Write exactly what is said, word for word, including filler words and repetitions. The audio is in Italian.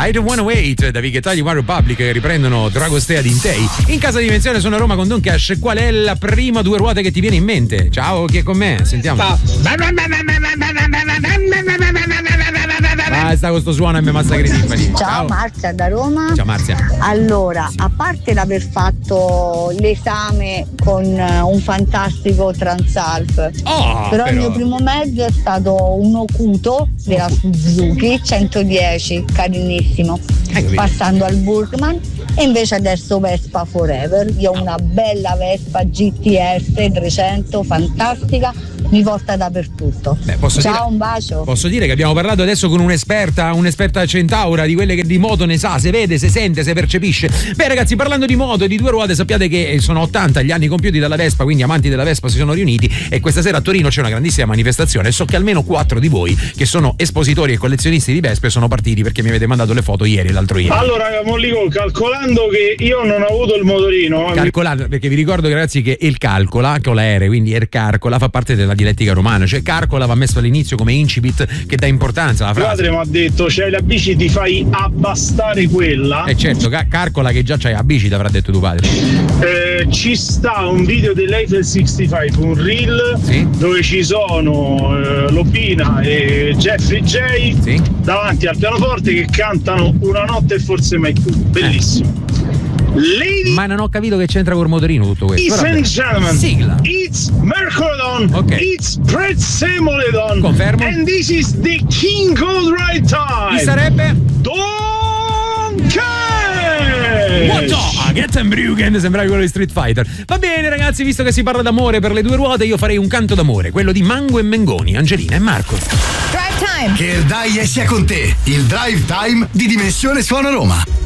I Don't Wanna Wait da Vighetagli One Republic, che riprendono Dragostea Dintei. In casa di Dimensione sono a Roma con Don Cash. Qual è la prima due ruote che ti viene in mente? Ciao, chi è con me? Sentiamo. Ah, sta con sto suono e mi massacri i timpani. Ciao, Ciao Marzia da Roma. Ciao Marzia. Allora, a parte l'aver fatto l'esame con un fantastico Transalp, oh, però, però il mio primo mezzo è stato un Okuto della Suzuki centodieci, carinissimo, passando al Burkman, e invece adesso Vespa Forever. Io ho una bella Vespa G T S trecento, fantastica, mi porta dappertutto. Beh, posso Ciao, dire, un bacio. Posso dire che abbiamo parlato adesso con un'esperta, un'esperta Centaura, di quelle che di moto ne sa, se vede, se sente, se percepisce. Beh ragazzi, parlando di moto e di due ruote, sappiate che sono ottanta gli anni compiuti dalla Vespa, quindi amanti della Vespa si sono riuniti e questa sera a Torino c'è una grandissima manifestazione. So che almeno quattro di voi che sono espositori e collezionisti di Vespe sono partiti, perché mi avete mandato le foto ieri e l'altro ieri. Allora, Mollico, calcolando che io non ho avuto il motorino, calcolando, perché vi ricordo che ragazzi che il calcola con la R, quindi er carcola, fa parte della dialettica romana, cioè carcola va messo all'inizio come incipit che dà importanza alla frase. Padre mi ha detto, c'hai la bici, ti fai abbastare quella. E certo, ca- calcola che già c'hai la bici, ti avrà detto tuo padre. Eh, ci sta un video dell'Eiffel sessantacinque, un reel, sì? Dove ci sono eh, Lobina e Jeffrey J, sì? Davanti al pianoforte che cantano Una notte e forse mai più. Bellissimo. Eh. Lady, ma non ho capito che c'entra col motorino tutto questo. Ladies and gentlemen, sigla. It's Mercodon, okay. It's Prezzemolidon. Confermo. And this is the King of Right Time. Chi sarebbe? Don Cash. What the? Gettenbruggen, sembrava quello di Street Fighter. Va bene ragazzi, visto che si parla d'amore per le due ruote, io farei un canto d'amore, quello di Mango e Mengoni, Angelina e Marco. Drive Time. Che il dai sia con te, il Drive Time di Dimensione Suono Roma.